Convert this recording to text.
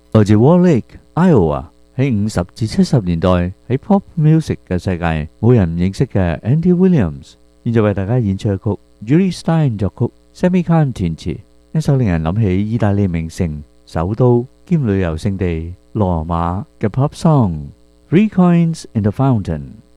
來自 Wall Lake、Iowa， 喺50至70年代喺 Pop Music 嘅世界冇人唔認識嘅 Andy Williams， 現在為大家演唱嘅曲 Jule Styne 作曲 ，Sammy Cahn 填詞，一首令人諗起意大利名城、首都兼旅遊勝地羅馬嘅 Pop Song，Three Coins in the Fountain。